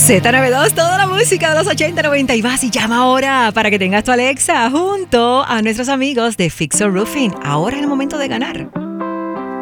Z92, toda la música de los 80, 90 y más. Y llama ahora para que tengas tu Alexa junto a nuestros amigos de Fixer Roofing. Ahora es el momento de ganar.